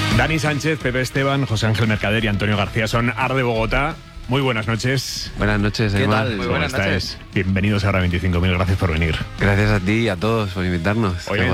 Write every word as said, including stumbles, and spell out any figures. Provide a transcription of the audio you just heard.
Dani Sánchez, Pepe Esteban, José Ángel Mercader y Antonio García son Ar de Bogotá. Muy buenas noches. Buenas noches, ¿Qué Aymar. tal? Muy ¿Cómo buenas estáis? noches. Bienvenidos a Hora veinticinco. Mil gracias por venir. Gracias a ti y a todos por invitarnos. Hoy